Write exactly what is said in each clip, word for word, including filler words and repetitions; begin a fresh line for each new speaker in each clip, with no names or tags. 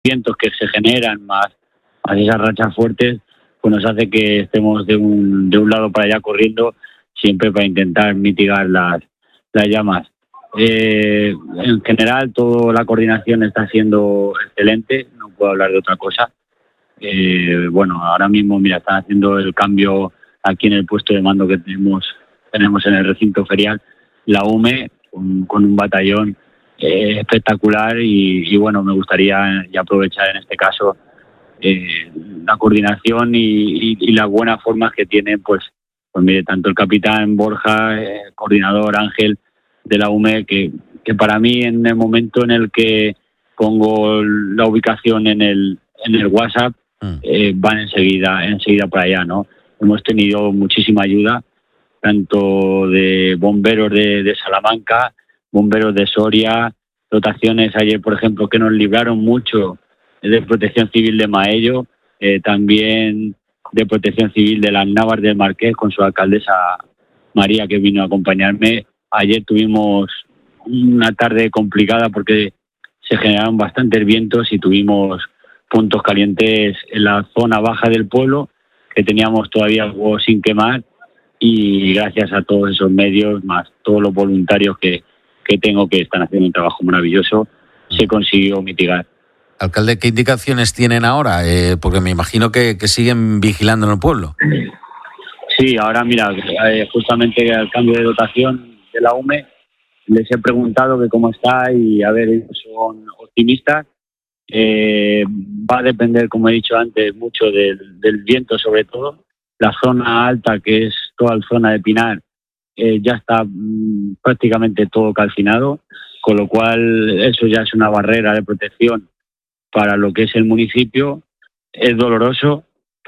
vientos que se generan, más, más esas rachas fuertes, pues nos hace que estemos de un, de un lado para allá corriendo, siempre para intentar mitigar las, las llamas. Eh, en general, toda la coordinación está siendo excelente, no puedo hablar de otra cosa. Eh, bueno, ahora mismo, mira, están haciendo el cambio aquí en el puesto de mando que tenemos, tenemos en el recinto ferial, la U M E, con, con un batallón eh, espectacular y, y bueno, me gustaría y aprovechar en este caso eh, la coordinación y, y, y las buenas formas que tienen, pues, pues mire, tanto el capitán Borja, eh, coordinador Ángel de la U M E, que, que para mí en el momento en el que pongo la ubicación en el, en el WhatsApp, eh, van enseguida, enseguida para allá, ¿no? Hemos tenido muchísima ayuda, tanto de bomberos de, de Salamanca, bomberos de Soria, dotaciones ayer, por ejemplo, que nos libraron mucho de Protección Civil de Maello, eh, también de Protección Civil de las Navas del Marqués, con su alcaldesa María, que vino a acompañarme. Ayer tuvimos una tarde complicada porque se generaron bastantes vientos y tuvimos puntos calientes en la zona baja del pueblo, que teníamos todavía algo sin quemar, y gracias a todos esos medios, más todos los voluntarios que, que tengo, que están haciendo un trabajo maravilloso, se consiguió mitigar.
Alcalde, ¿qué indicaciones tienen ahora? Eh, porque me imagino que, que siguen vigilando en el pueblo.
Sí, ahora mira, eh, justamente al cambio de dotación de la U M E, les he preguntado que cómo está y a ver, ellos son optimistas. Eh, va a depender, como he dicho antes, mucho del, del viento, sobre todo. La zona alta, que es toda la zona de Pinar, eh, ya está mmm, prácticamente todo calcinado, con lo cual eso ya es una barrera de protección para lo que es el municipio. Es doloroso,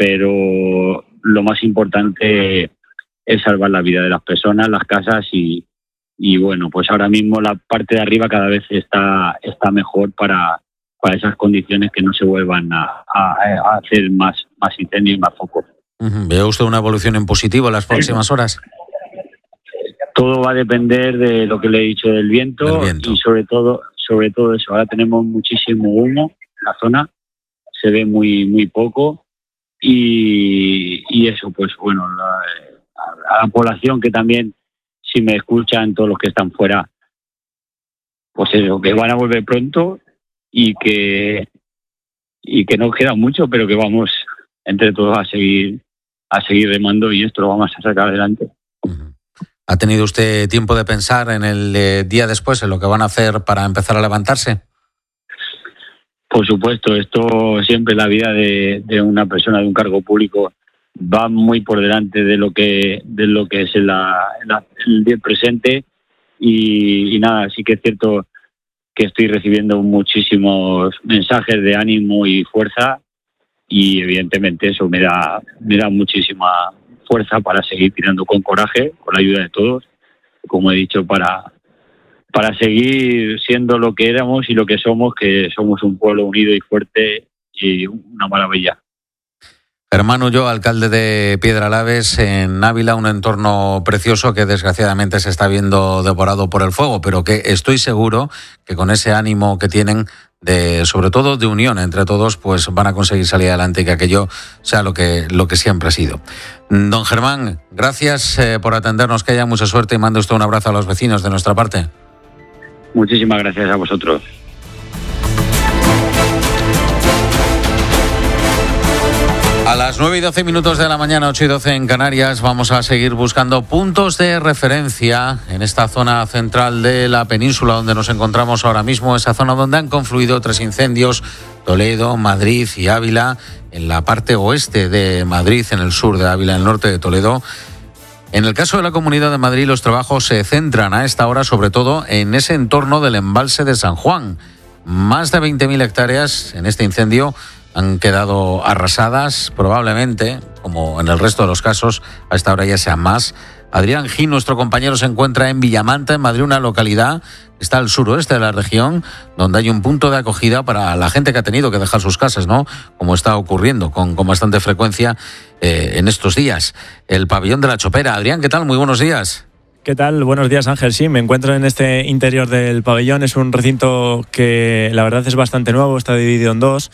pero lo más importante es salvar la vida de las personas, las casas y, y bueno, pues ahora mismo la parte de arriba cada vez está, está mejor para para esas condiciones, que no se vuelvan a, a, a hacer más, más incendios y más focos.
Uh-huh. ¿Ve usted una evolución en positivo en las próximas horas?
Todo va a depender de lo que le he dicho del viento, viento. y sobre todo sobre todo eso. Ahora tenemos muchísimo humo en la zona, se ve muy muy poco y, y eso, pues bueno, la, a la población que también, si me escuchan todos los que están fuera, pues eso, que van a volver pronto y que y que no queda mucho, pero que vamos entre todos a seguir a seguir remando y esto lo vamos a sacar adelante.
¿Ha tenido usted tiempo de pensar en el eh, día después, en lo que van a hacer para empezar a levantarse?
Por supuesto, esto siempre, la vida de, de una persona de un cargo público va muy por delante de lo que de lo que es la, la, el día presente y, y nada, sí que es cierto que estoy recibiendo muchísimos mensajes de ánimo y fuerza y evidentemente eso me da me da muchísima fuerza para seguir tirando con coraje, con la ayuda de todos, como he dicho, para para seguir siendo lo que éramos y lo que somos, que somos un pueblo unido y fuerte y una maravilla.
Germán Ulloa, alcalde de Piedralaves, en Ávila, un entorno precioso que desgraciadamente se está viendo devorado por el fuego, pero que estoy seguro que con ese ánimo que tienen, de sobre todo de unión entre todos, pues van a conseguir salir adelante y que aquello sea lo que, lo que siempre ha sido. Don Germán, gracias eh, por atendernos, que haya mucha suerte y mande usted un abrazo a los vecinos de nuestra parte.
Muchísimas gracias a vosotros.
A las nueve y doce minutos de la mañana, ocho y doce en Canarias, vamos a seguir buscando puntos de referencia en esta zona central de la península donde nos encontramos ahora mismo, esa zona donde han confluido tres incendios, Toledo, Madrid y Ávila, en la parte oeste de Madrid, en el sur de Ávila, en el norte de Toledo. En el caso de la Comunidad de Madrid, los trabajos se centran a esta hora sobre todo en ese entorno del embalse de San Juan. Más de veinte mil hectáreas en este incendio han quedado arrasadas, probablemente, como en el resto de los casos, a esta hora ya sea más. Adrián Gil, nuestro compañero, se encuentra en Villamanta, en Madrid, una localidad que está al suroeste de la región, donde hay un punto de acogida para la gente que ha tenido que dejar sus casas, ¿no? Como está ocurriendo con, con bastante frecuencia eh, en estos días. El pabellón de la Chopera. Adrián, ¿qué tal? Muy buenos días.
¿Qué tal? Buenos días, Ángel. Sí, me encuentro en este interior del pabellón. Es un recinto que la verdad es bastante nuevo, está dividido en dos.